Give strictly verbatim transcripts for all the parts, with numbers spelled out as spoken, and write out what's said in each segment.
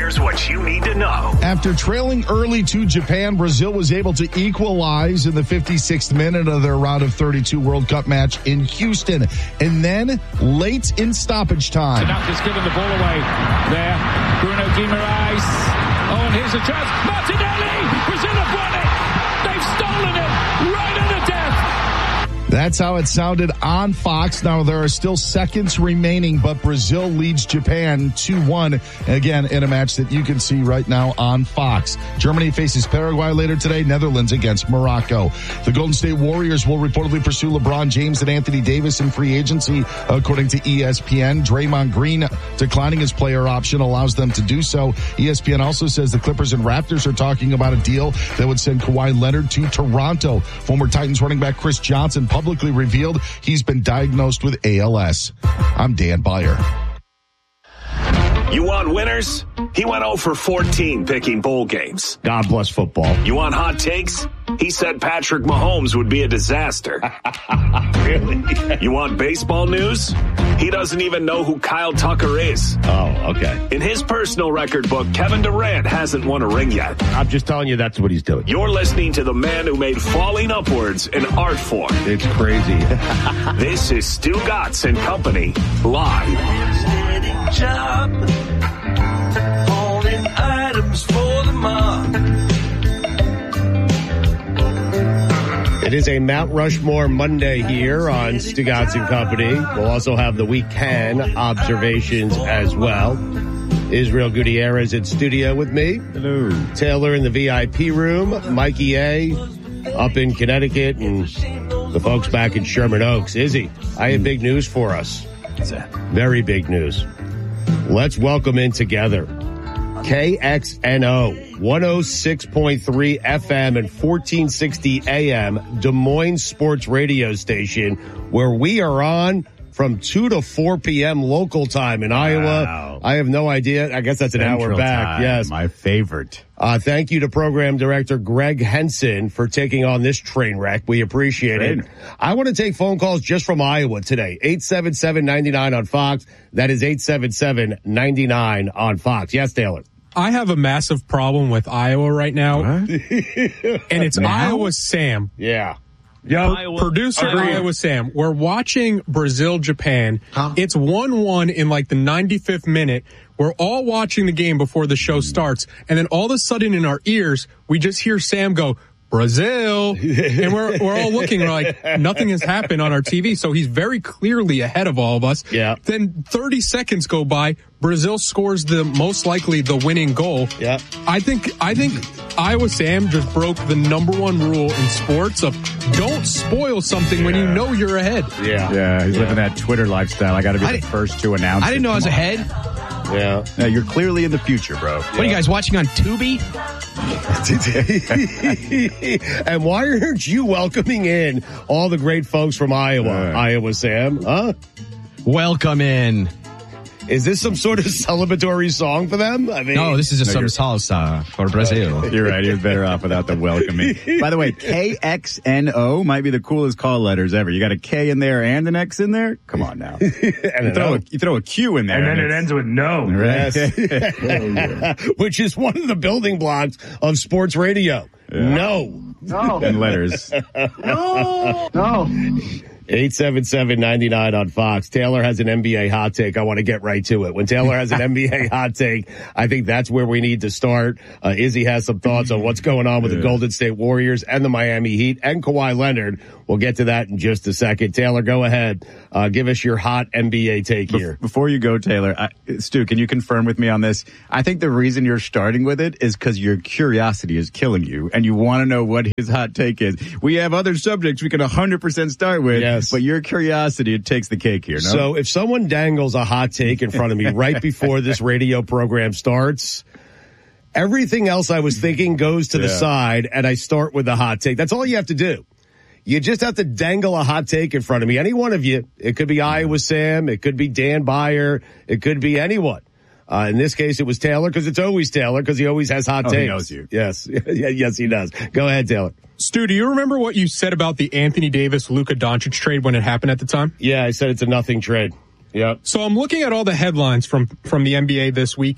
Here's what you need to know. After trailing early to Japan, Brazil was able to equalize in the fifty-sixth minute of their round of thirty-two World Cup match in Houston. And then late in stoppage time. Tanaka's given the ball away there. Bruno Guimaraes. Oh, and here's a chance. Martinelli! Brazil have won it! They've stolen it! Right at the death! That's how it sounded on Fox. Now, there are still seconds remaining, but Brazil leads Japan two one, again, in a match that you can see right now on Fox. Germany faces Paraguay later today, Netherlands against Morocco. The Golden State Warriors will reportedly pursue LeBron James and Anthony Davis in free agency, according to E S P N. Draymond Green declining his player option allows them to do so. E S P N also says the Clippers and Raptors are talking about a deal that would send Kawhi Leonard to Toronto. Former Titans running back Chris Johnson publicly revealed he's been diagnosed with A L S. I'm Dan Byer. You want winners? He went oh for fourteen picking bowl games. God bless football. You want hot takes? He said Patrick Mahomes would be a disaster. Really? You want baseball news? He doesn't even know who Kyle Tucker is. Oh, okay. In his personal record book, Kevin Durant hasn't won a ring yet. I'm just telling you that's what he's doing. You're listening to the man who made falling upwards an art form. It's crazy. This is Stu Gatz and Company, live. Job, holding items for the mob. It is a Mount Rushmore Monday here on Stugotz and Company. We'll also have the weekend observations as well. Israel Gutierrez in studio with me. Hello. Taylor in the V I P room. Mikey A up in Connecticut, and the folks back in Sherman Oaks. Izzy, I have big news for us. What's that? Very big news. Let's welcome in together K X N O, one oh six point three F M and fourteen sixty A M, Des Moines Sports Radio Station, where we are on from two to four p.m. local time in Iowa. Wow. I have no idea. I guess that's an Central hour back. time, Yes. my favorite. Uh, thank you to Program Director Greg Henson for taking on this train wreck. We appreciate Train. it. I want to take phone calls just from Iowa today. eight seven seven, nine nine on Fox. That is eight seven seven, nine nine on Fox. Yes, Taylor. I have a massive problem with Iowa right now. What? And it's Now? Iowa Sam. Yeah. Yo, Pro- Producer Iowa Sam. We're watching Brazil Japan. Huh? It's one one in like the ninety-fifth minute. We're all watching the game before the show starts. And then all of a sudden in our ears, we just hear Sam go, Brazil. And we're we're all looking, we're like, nothing has happened on our T V. So he's very clearly ahead of all of us. Yeah. Then thirty seconds go by. Brazil scores the most likely the winning goal. Yeah. I think I think Iowa Sam just broke the number one rule in sports of don't spoil something when you know you're ahead. Yeah. yeah, he's living that Twitter lifestyle. I got to be I the didn't- first to announce I didn't it. know I was Come on. ahead. Yeah. No, you're clearly in the future, bro. What are you guys watching on Tubi? And why aren't you welcoming in all the great folks from Iowa? Yeah. Iowa Sam, huh? Welcome in. Is this some sort of celebratory song for them? I mean, No, this is just No, some you're- salsa for Brazil. You're right. You're better off without the welcoming. By the way, K X N O might be the coolest call letters ever. You got a K in there and an X in there? Come on now. and You an throw, O. a, you throw a Q in there. And then it it's- ends with no. Right. Yes. Which is one of the building blocks of sports radio. No. No. And letters. No. No. eight seven seven, nine nine on Fox. Taylor has an N B A hot take. I want to get right to it. When Taylor has an N B A hot take, I think that's where we need to start. Uh, Izzy has some thoughts on what's going on with the Golden State Warriors and the Miami Heat and Kawhi Leonard. We'll get to that in just a second. Taylor, go ahead. Uh, give us your hot N B A take here. Before you go, Taylor, I, Stu, can you confirm with me on this? I think the reason you're starting with it is because your curiosity is killing you and you want to know what his hot take is. We have other subjects we can one hundred percent start with, Yes. but your curiosity, it takes the cake here, no? So if someone dangles a hot take in front of me right before this radio program starts, everything else I was thinking goes to the Yeah. side and I start with the hot take. That's all you have to do. You just have to dangle a hot take in front of me. Any one of you. It could be Iowa Sam. It could be Dan Byer. It could be anyone. Uh, in this case, it was Taylor because it's always Taylor because he always has hot Oh, he takes. knows you. Yes. Yes, he does. Go ahead, Taylor. Stu, do you remember what you said about the Anthony Davis-Luka Doncic trade when it happened at the time? Yeah, I said it's a nothing trade. Yep. So I'm looking at all the headlines from, from the N B A this weekend.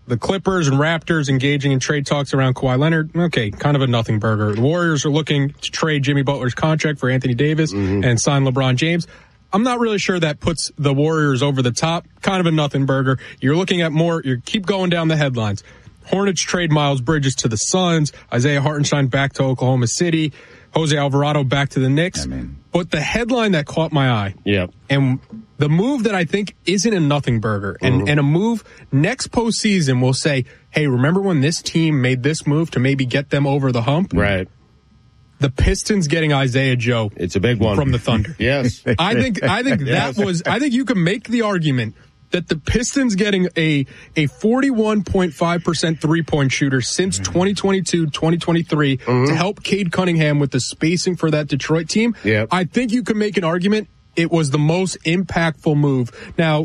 the Clippers and Raptors engaging in trade talks around Kawhi Leonard. Okay, kind of a nothing burger. The Warriors are looking to trade Jimmy Butler's contract for Anthony Davis mm-hmm. and sign LeBron James. I'm not really sure that puts the Warriors over the top. Kind of a nothing burger. You're looking at more, you keep going down the headlines. Hornets trade Miles Bridges to the Suns, Isaiah Hartenstein back to Oklahoma City, Jose Alvarado back to the Knicks. I mean, but the headline that caught my eye, yeah, and the move that I think isn't a nothing burger, and, mm-hmm. and a move next postseason will say, hey, remember when this team made this move to maybe get them over the hump? Right. The Pistons getting Isaiah Joe. It's a big one. From the Thunder. Yes. I think, I think yes. that was, I think you can make the argument that the Pistons getting a, a forty-one point five percent three-point shooter since twenty twenty-two, twenty twenty-three mm-hmm. to help Cade Cunningham with the spacing for that Detroit team. Yep. I think you can make an argument it was the most impactful move. Now,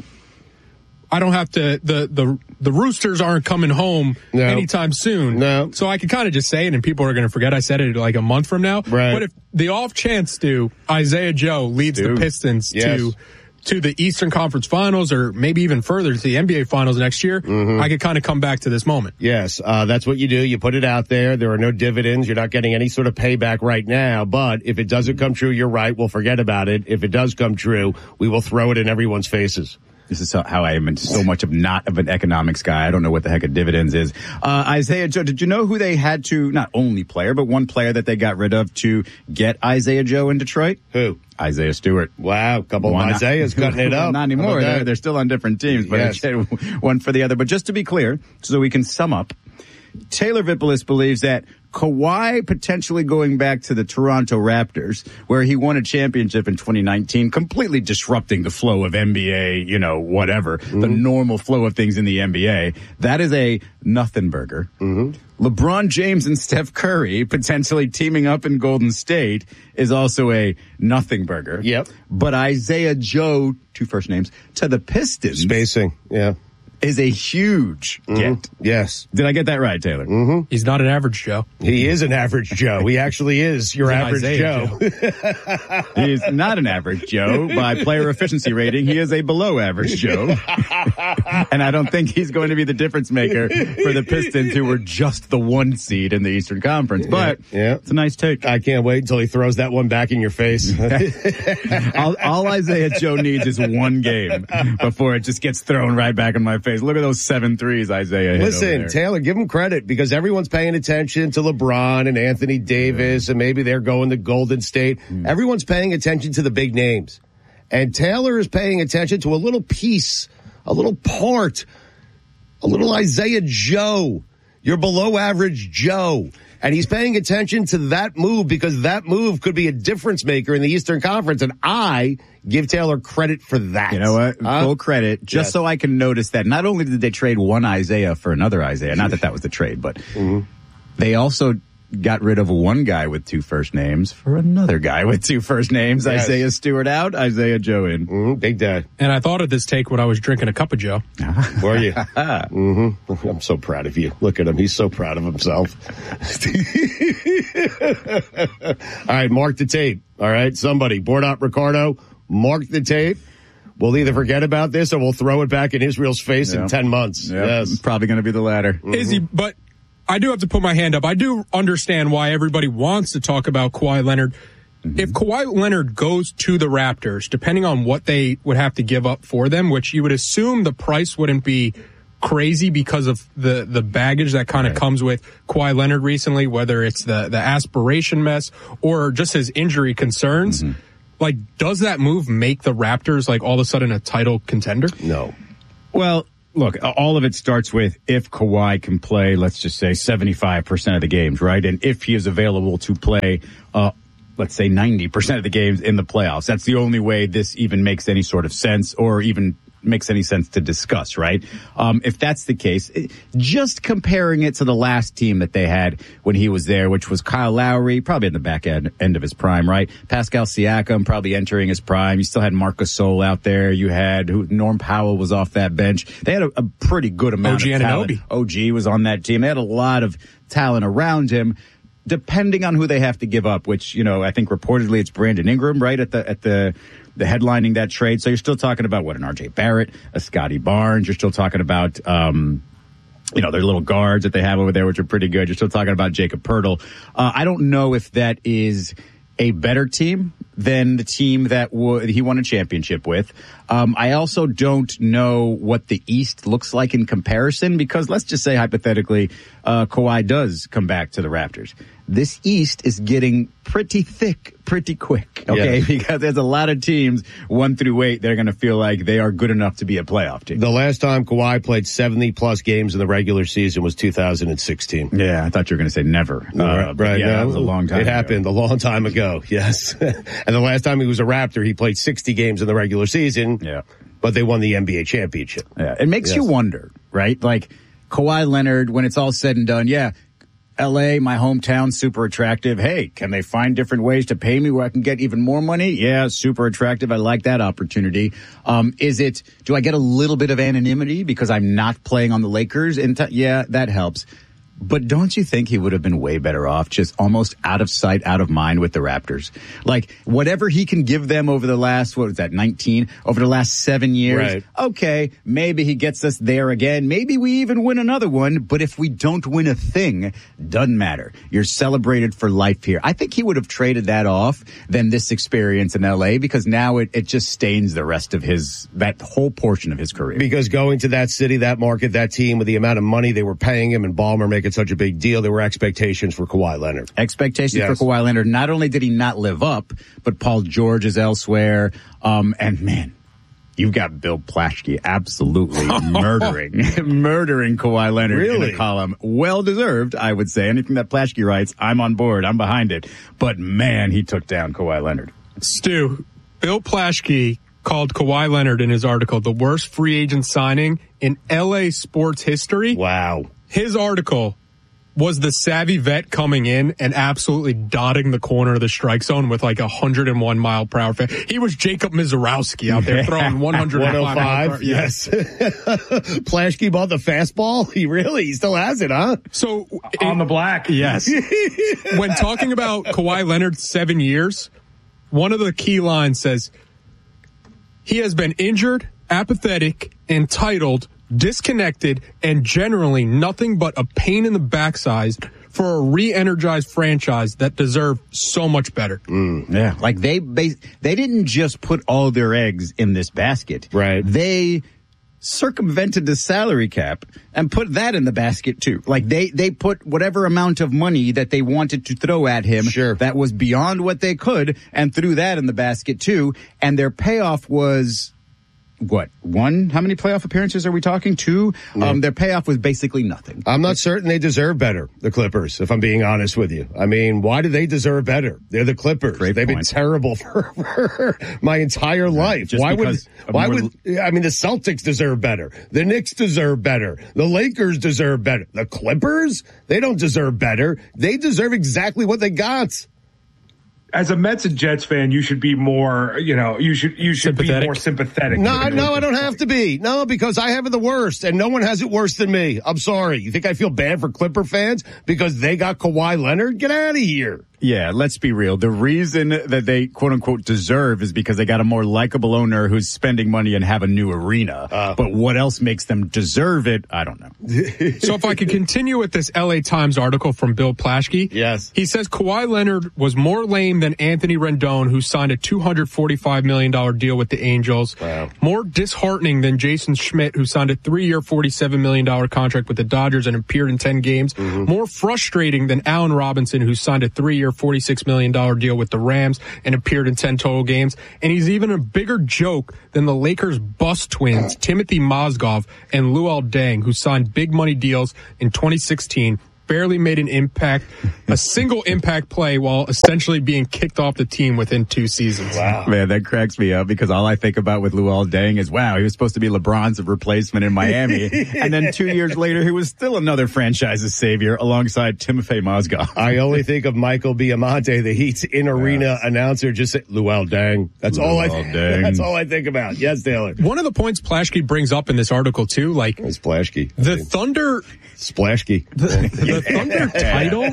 I don't have to, the, the, the Roosters aren't coming home no. anytime soon. No. So I can kind of just say it and people are going to forget I said it like a month from now. Right. But if the off chance do, Isaiah Joe leads Dude. the Pistons yes. to, to the Eastern Conference Finals or maybe even further to the N B A Finals next year, mm-hmm. I could kind of come back to this moment. Yes, uh, that's what you do. You put it out there. There are no dividends. You're not getting any sort of payback right now. But if it doesn't come true, you're right. We'll forget about it. If it does come true, we will throw it in everyone's faces. This is how I am so much of not of an economics guy. I don't know what the heck a dividends is. Uh, Isaiah Joe, did you know who they had to, not only player, but one player that they got rid of to get Isaiah Joe in Detroit? Who? Isaiah Stewart. Wow, a couple one, of Isaiahs cutting it up. Not anymore. They're, they're still on different teams, but yes. one for the other. But just to be clear, so we can sum up, Taylor Vippolis believes that Kawhi potentially going back to the Toronto Raptors, where he won a championship in twenty nineteen, completely disrupting the flow of N B A, you know, whatever, mm-hmm. the normal flow of things in the N B A. That is a nothing burger. Mm-hmm. LeBron James and Steph Curry potentially teaming up in Golden State is also a nothing burger. Yep. But Isaiah Joe, two first names, to the Pistons. Spacing, yeah. Is a huge mm-hmm. get. Yes. Did I get that right, Taylor? Mm-hmm. He's not an average Joe. He is an average Joe. He actually is your average Joe. Joe. He is not an average Joe. By player efficiency rating, he is a below average Joe. And I don't think he's going to be the difference maker for the Pistons, who were just the one seed in the Eastern Conference. But yeah, yeah. it's a nice take. I can't wait until he throws that one back in your face. all, all Isaiah Joe needs is one game before it just gets thrown right back in my face. Look at those seven threes Isaiah hit. Listen, Taylor, give him credit because everyone's paying attention to LeBron and Anthony Davis, yeah. and maybe they're going to Golden State. Mm. Everyone's paying attention to the big names. And Taylor is paying attention to a little piece, a little part, a little Isaiah Joe. You're below average Joe. And he's paying attention to that move because that move could be a difference maker in the Eastern Conference. And I give Taylor credit for that. You know what? Huh? Full credit. Just yes. so I can notice that not only did they trade one Isaiah for another Isaiah, not that that was the trade, but mm-hmm. they also got rid of one guy with two first names for another guy with two first names. Yes. Isaiah Stewart out, Isaiah Joe in. Mm-hmm. Big day. And I thought of this take when I was drinking a cup of Joe. Were you? Mm-hmm. I'm so proud of you. Look at him. He's so proud of himself. All right, mark the tape. All right, somebody. Board out Ricardo. Mark the tape. We'll either forget about this or we'll throw it back in Israel's face yeah. in ten months. Yeah. Yes. Probably going to be the latter. Mm-hmm. Izzy, but I do have to put my hand up. I do understand why everybody wants to talk about Kawhi Leonard. Mm-hmm. If Kawhi Leonard goes to the Raptors, depending on what they would have to give up for them, which you would assume the price wouldn't be crazy because of the, the baggage that kind of right. comes with Kawhi Leonard recently, whether it's the, the aspiration mess or just his injury concerns. Mm-hmm. Like, does that move make the Raptors, like, all of a sudden a title contender? No. Well, look, all of it starts with if Kawhi can play, let's just say, seventy-five percent of the games, right? And if he is available to play, uh, let's say, ninety percent of the games in the playoffs. That's the only way this even makes any sort of sense or even makes any sense to discuss, right? Um, if that's the case, just comparing it to the last team that they had when he was there, which was Kyle Lowry, probably in the back end, end of his prime, right? Pascal Siakam, probably entering his prime. You still had Marc Gasol out there. You had who, Norm Powell was off that bench. They had a, a pretty good amount O G of talent. Anunoby. O G was on that team. They had a lot of talent around him. Depending on who they have to give up, which, you know, I think reportedly it's Brandon Ingram, right, at the, at the, the headlining that trade. So you're still talking about what, an R J Barrett, a Scotty Barnes. You're still talking about, um, you know, their little guards that they have over there, which are pretty good. You're still talking about Jacob Poeltl. Uh, I don't know if that is a better team than the team that w- he won a championship with. Um, I also don't know what the East looks like in comparison because let's just say hypothetically, uh, Kawhi does come back to the Raptors. This East is getting pretty thick pretty quick, okay? Yeah. Because there's a lot of teams, one through eight, they're going to feel like they are good enough to be a playoff team. The last time Kawhi played seventy plus games in the regular season was two thousand sixteen. Yeah, I thought you were going to say never. Uh, Uh, right. yeah, No, that was a long time It ago. happened a long time ago, yes. And the last time he was a Raptor, he played sixty games in the regular season. Yeah. But they won the N B A championship. Yeah, it makes Yes. you wonder, right? Like Kawhi Leonard, when it's all said and done, yeah, L A, my hometown, super attractive. Hey, can they find different ways to pay me where I can get even more money? Yeah, super attractive. I like that opportunity. Um, is it, do I get a little bit of anonymity because I'm not playing on the Lakers? And t- yeah, that helps. But don't you think he would have been way better off just almost out of sight, out of mind with the Raptors? Like, whatever he can give them over the last, what was that, nineteen? Over the last seven years. Right. Okay, maybe he gets us there again. Maybe we even win another one. But if we don't win a thing, doesn't matter. You're celebrated for life here. I think he would have traded that off than this experience in L A because now it, it just stains the rest of his, that whole portion of his career. Because going to that city, that market, that team with the amount of money they were paying him and Ballmer making such a big deal, there were expectations for Kawhi Leonard. Expectations Yes. for Kawhi Leonard. Not only did he not live up, but Paul George is elsewhere. Um, and man, you've got Bill Plaschke absolutely murdering, murdering Kawhi Leonard in Really? a column. Well deserved, I would say. Anything that Plaschke writes, I'm on board. I'm behind it. But man, he took down Kawhi Leonard. Stu, Bill Plaschke called Kawhi Leonard in his article the worst free agent signing in L A sports history. Wow. His article was the savvy vet coming in and absolutely dotting the corner of the strike zone with like a one hundred one mile per hour. He was Jacob Mizorowski out there throwing one hundred five. one oh five, yes. Plaschke bought the fastball? He really, he still has it, huh? So On the black. yes. When talking about Kawhi Leonard's seven years, one of the key lines says, he has been injured, apathetic, entitled, disconnected, and generally nothing but a pain in the backside for a re-energized franchise that deserve so much better. Mm, yeah. Like they, they, they didn't just put all their eggs in this basket. Right. They circumvented the salary cap and put that in the basket too. Like they, they put whatever amount of money that they wanted to throw at him Sure. that was beyond what they could and threw that in the basket too. And their payoff was what? One? How many playoff appearances are we talking? Two? Yeah. Um, their payoff was basically nothing. I'm not certain they deserve better, the Clippers, if I'm being honest with you. I mean, why do they deserve better? They're the Clippers. Great They've point. been terrible for, for my entire life. Just Why would, because of why more- would, I mean, the Celtics deserve better. The Knicks deserve better. The Lakers deserve better. The Clippers? They don't deserve better. They deserve exactly what they got. As a Mets and Jets fan, you should be more, you know, you should you should be Sympathetic? more sympathetic. No, to the no, I don't Clippers. have to be. No, because I have it the worst, and no one has it worse than me. I'm sorry. You think I feel bad for Clipper fans because they got Kawhi Leonard? Get out of here. Yeah, let's be real. The reason that they quote unquote deserve is because they got a more likable owner who's spending money and have a new arena. Uh, but what else makes them deserve it? I don't know. So if I could continue with this L A Times article from Bill Plaschke. Yes. He says Kawhi Leonard was more lame than Anthony Rendon, who signed a two hundred forty-five million dollars deal with the Angels. Wow. More disheartening than Jason Schmidt, who signed a three-year forty-seven million dollars contract with the Dodgers and appeared in ten games. Mm-hmm. More frustrating than Allen Robinson, who signed a three-year forty-six million dollars deal with the Rams and appeared in ten total games. And he's even a bigger joke than the Lakers' bust twins, Timothy Mozgov and Luol Deng, who signed big money deals in twenty sixteen, barely made an impact, a single impact play while essentially being kicked off the team within two seasons. Wow. Man, that cracks me up because all I think about with Luol Deng is, wow, he was supposed to be LeBron's replacement in Miami. And then two years later, he was still another franchise's savior alongside Timofey Mozgov. I only think of Michael Biamonte, the Heat's in-arena announcer, just say, Luol Deng. That's all I Luol Deng. That's all I think about. Yes, Taylor. One of the points Plaschke brings up in this article too, like It's Splashky. the Thunder, Splashky. the, the Thunder title.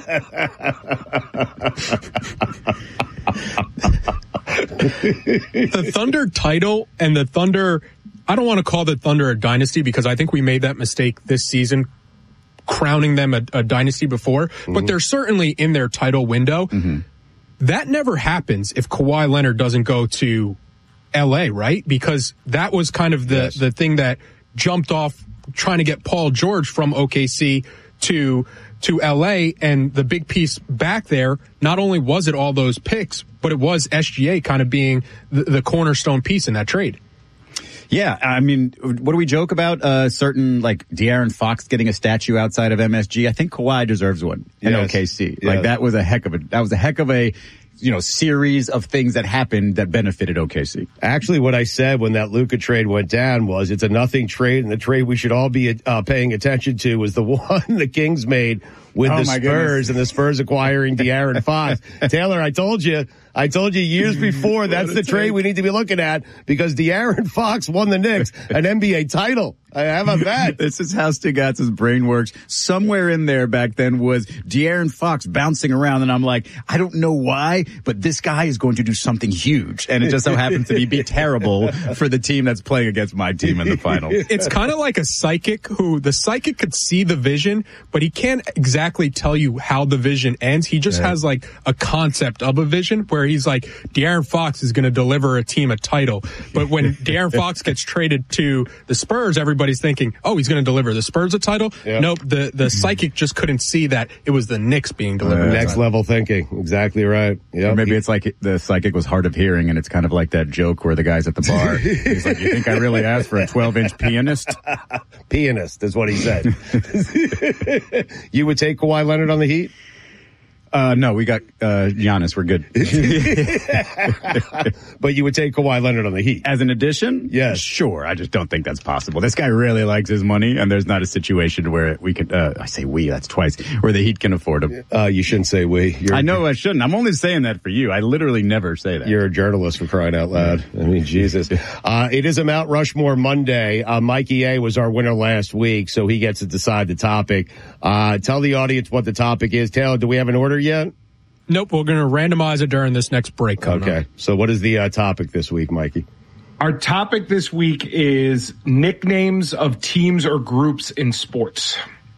The Thunder title and the Thunder, I don't want to call the Thunder a dynasty because I think we made that mistake this season crowning them a, a dynasty before, mm-hmm. but they're certainly in their title window. Mm-hmm. That never happens if Kawhi Leonard doesn't go to L A, right? Because that was kind of the, yes. the thing that jumped off trying to get Paul George from O K C to to L A, and the big piece back there, not only was it all those picks, but it was S G A kind of being the, the cornerstone piece in that trade. Yeah, I mean, what do we joke about? Uh, certain, like, De'Aaron Fox getting a statue outside of M S G. I think Kawhi deserves one in yes. O K C. Yes. Like, that was a heck of a, that was a heck of a, you know, series of things that happened that benefited O K C. Actually, what I said when that Luka trade went down was it's a nothing trade, and the trade we should all be uh, paying attention to was the one the Kings made with oh the Spurs goodness. and the Spurs acquiring De'Aaron Fox. Taylor, I told you. I told you years before that's the trade we need to be looking at because De'Aaron Fox won the Knicks an N B A title. How about that? This is how Stugatz's brain works. Somewhere in there back then was De'Aaron Fox bouncing around, and I'm like, I don't know why, but this guy is going to do something huge, and it just so happens to be, be terrible for the team that's playing against my team in the final. It's kind of like a psychic who the psychic could see the vision, but he can't exactly tell you how the vision ends. He just yeah. has like a concept of a vision where he's like, De'Aaron Fox is going to deliver a team a title. But when De'Aaron Fox gets traded to the Spurs, everybody's thinking, oh, he's going to deliver the Spurs a title. Yep. Nope. The, the psychic just couldn't see that it was the Knicks being delivered. Uh, next level thinking. Exactly right. Yep. Or maybe it's like the psychic was hard of hearing, and it's kind of like that joke where the guy's at the bar. He's like, you think I really asked for a twelve inch pianist? Pianist is what he said. You would take Kawhi Leonard on the Heat? Uh, no, we got, uh, Giannis. We're good. But you would take Kawhi Leonard on the Heat? As an addition? Yes. Sure. I just don't think that's possible. This guy really likes his money, and there's not a situation where we can, uh, I say we, that's twice, where the Heat can afford him. Uh, you shouldn't say we. You're, I know I shouldn't. I'm only saying that for you. I literally never say that. You're a journalist for crying out loud. I mean, Jesus. Uh, it is a Mount Rushmore Monday. Uh, Mikey A was our winner last week, so he gets to decide the topic. Uh, tell the audience what the topic is. Taylor, do we have an order yet? Nope, we're going to randomize it during this next break. Okay, up. So what is the uh, topic this week, Mikey? Our topic this week is nicknames of teams or groups in sports.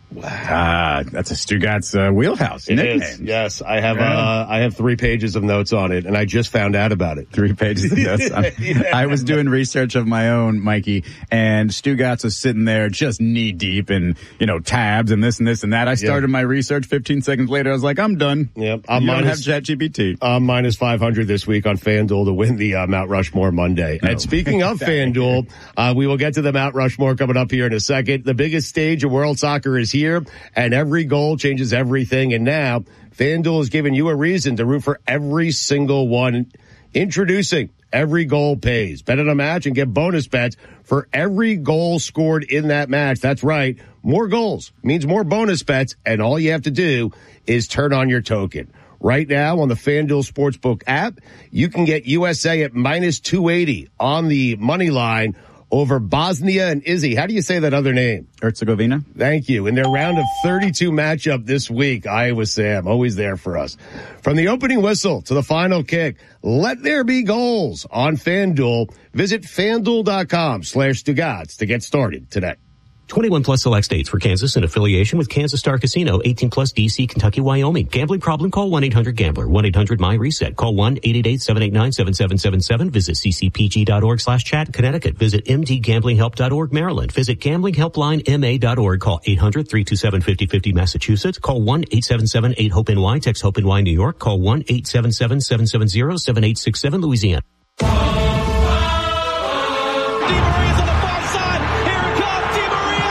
Ah, that's a Stugatz uh, wheelhouse. It is. Yes, I have. Yeah. Uh, I have three pages of notes on it, and I just found out about it. Three pages of notes. yeah. I was doing research of my own, Mikey, and Stugatz was sitting there just knee deep in you know tabs and this and this and that. I started yeah. my research. Fifteen seconds later, I was like, I'm done. Yep. I'm you minus, don't have ChatGPT. I'm minus five hundred this week on FanDuel to win the uh, Mount Rushmore Monday. No. And speaking of FanDuel, uh, we will get to the Mount Rushmore coming up here in a second. The biggest stage of world soccer is here, and every goal changes everything. And now FanDuel is giving you a reason to root for every single one. Introducing Every Goal Pays. Bet on a match and get bonus bets for every goal scored in that match. That's right. More goals means more bonus bets, and all you have to do is turn on your token. Right now on the FanDuel Sportsbook app, you can get U S A at minus two eighty on the money line over Bosnia and Izzy. How do you say that other name? Herzegovina. Thank you. In their round of thirty-two matchup this week, Iowa Sam, always there for us. From the opening whistle to the final kick, let there be goals on FanDuel. Visit FanDuel.com slash Stugatz to get started today. twenty-one plus select states. For Kansas in affiliation with Kansas Star Casino. eighteen plus D C, Kentucky, Wyoming. Gambling problem? Call one eight hundred gambler. one eight hundred my reset. Call one eight eight eight seven eight nine seven seven seven seven. Visit ccpg.org slash chat Connecticut. Visit mdgamblinghelp dot org Maryland. Visit gamblinghelpline ma dot org. Call eight hundred three two seven five oh five oh Massachusetts. Call one eight seven seven eight hope N Y. Text HOPE-N Y New York. Call one eight seven seven seven seven zero seven eight six seven Louisiana.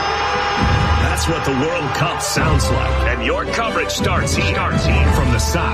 That's what the World Cup sounds like, and your coverage starts here. Starts here from the South.